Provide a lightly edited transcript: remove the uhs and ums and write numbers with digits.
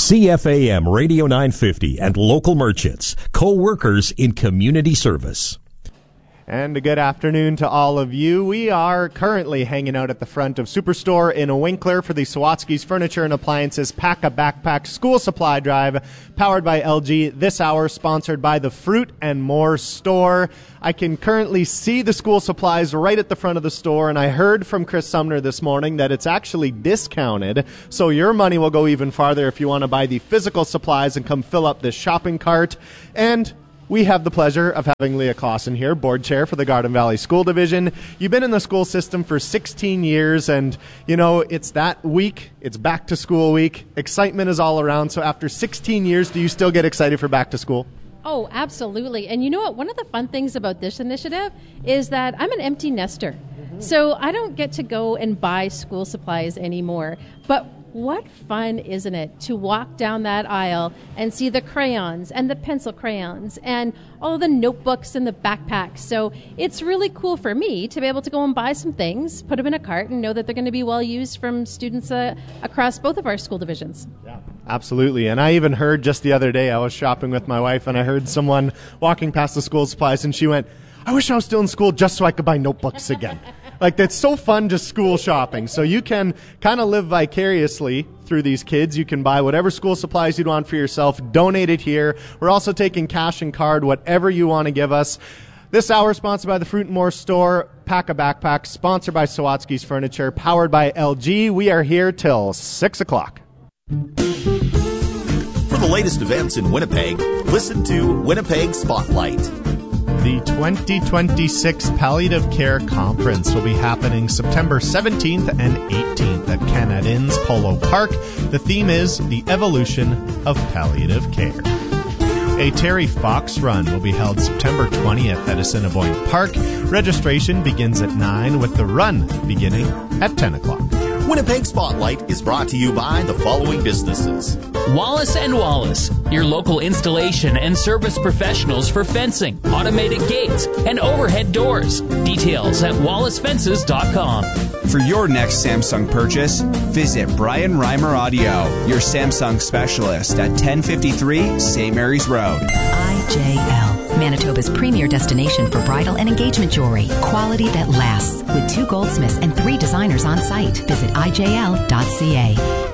CFAM Radio 950 and local merchants, co-workers in community service. And a good afternoon to all of you. We are currently hanging out at the front of Superstore in Winkler for the Sawatsky's Furniture and Appliances Pack a Backpack School Supply Drive, powered by LG. This hour sponsored by the Fruit and More Store. I can currently see the school supplies right at the front of the store, and I heard from Chris Sumner this morning that it's actually discounted, so your money will go even farther if you want to buy the physical supplies and come fill up this shopping cart. And we have the pleasure of having Leah Clausen here, board chair for the Garden Valley School Division. You've been in the school system for 16 years, and, you know, it's that week. It's back to school week. Excitement is all around. So after 16 years, do you still get excited for back to school? Oh, absolutely. And you know what? One of the fun things about this initiative is that I'm an empty nester. So I don't get to go and buy school supplies anymore. But what fun, isn't it, to walk down that aisle and see the crayons and the pencil crayons and all the notebooks and the backpacks. So it's really cool for me to be able to go and buy some things, put them in a cart, and know that they're going to be well used from students across both of our school divisions. Yeah, absolutely. And I even heard just the other day, I was shopping with my wife, and I heard someone walking past the school supplies, and she went, I wish I was still in school just so I could buy notebooks again. Like, that's so fun, just school shopping. So you can kind of live vicariously through these kids. You can buy whatever school supplies you'd want for yourself, donate it here. We're also taking cash and card, whatever you want to give us. This hour sponsored by the Fruit and More Store, Pack a Backpack, sponsored by Sawatsky's Furniture, powered by LG. We are here till 6 o'clock. For the latest events in Winnipeg, listen to Winnipeg Spotlight. The 2026 Palliative Care Conference will be happening September 17th and 18th at Canadiens Polo Park. The theme is The Evolution of Palliative Care. A Terry Fox Run will be held September 20th at Assiniboine Park. Registration begins at 9, with the run beginning at 10 o'clock. Winnipeg Spotlight is brought to you by the following businesses. Wallace & Wallace, your local installation and service professionals for fencing, automated gates, and overhead doors. Details at wallacefences.com. For your next Samsung purchase, visit Brian Reimer Audio, your Samsung specialist at 1053 St. Mary's Road. IJL, Manitoba's premier destination for bridal and engagement jewelry. Quality that lasts, with 2 goldsmiths and 3 designers on site. Visit IJL.ca.